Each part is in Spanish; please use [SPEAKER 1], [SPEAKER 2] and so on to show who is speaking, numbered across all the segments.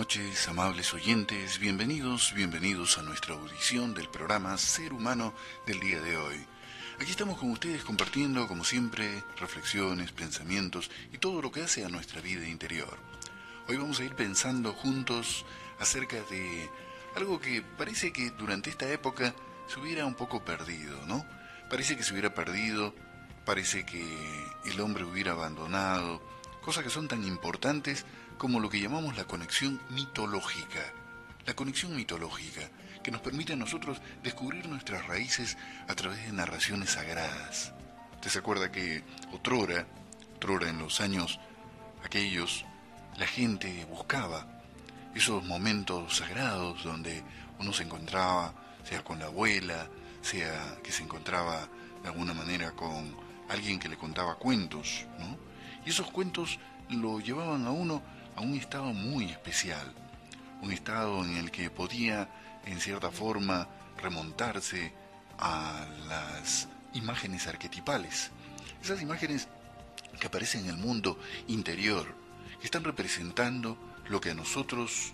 [SPEAKER 1] noches, amables oyentes, bienvenidos a nuestra audición del programa Ser Humano del día de hoy. Aquí estamos con ustedes compartiendo, como siempre, reflexiones, pensamientos y todo lo que hace a nuestra vida interior. Hoy vamos a ir pensando juntos acerca de algo que parece que durante esta época se hubiera un poco perdido, ¿no? Parece que se hubiera perdido, parece que el hombre hubiera abandonado, cosas que son tan importantes como lo que llamamos la conexión mitológica. La conexión mitológica, que nos permite a nosotros descubrir nuestras raíces a través de narraciones sagradas. ¿Usted se acuerda que otrora en los años aquellos, la gente buscaba esos momentos sagrados donde uno se encontraba, sea con la abuela, sea que se encontraba de alguna manera con alguien que le contaba cuentos, ¿no? Y esos cuentos lo llevaban a uno a un estado muy especial, un estado en el que podía, en cierta forma, remontarse a las imágenes arquetipales, esas imágenes que aparecen en el mundo interior, que están representando lo que nosotros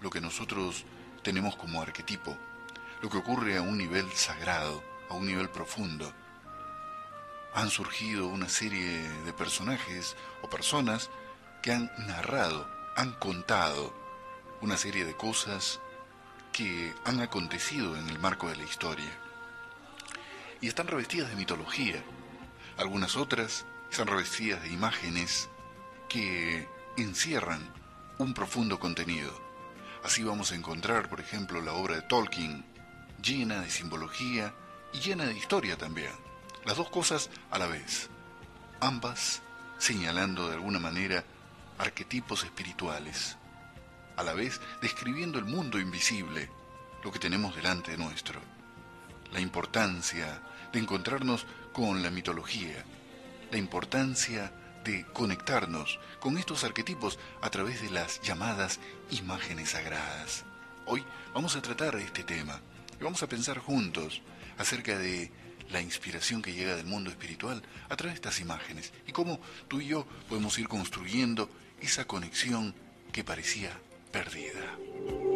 [SPEAKER 1] tenemos como arquetipo, lo que ocurre a un nivel sagrado, a un nivel profundo. Han surgido una serie de personajes o personas que han narrado, han contado una serie de cosas que han acontecido en el marco de la historia. Y están revestidas de mitología. Algunas otras están revestidas de imágenes que encierran un profundo contenido. Así vamos a encontrar, por ejemplo, la obra de Tolkien, llena de simbología y llena de historia también. Las dos cosas a la vez, ambas señalando de alguna manera arquetipos espirituales, a la vez describiendo el mundo invisible, lo que tenemos delante nuestro. La importancia de encontrarnos con la mitología, la importancia de conectarnos con estos arquetipos a través de las llamadas imágenes sagradas. Hoy vamos a tratar este tema y vamos a pensar juntos acerca de la inspiración que llega del mundo espiritual a través de estas imágenes y cómo tú y yo podemos ir construyendo esa conexión que parecía perdida.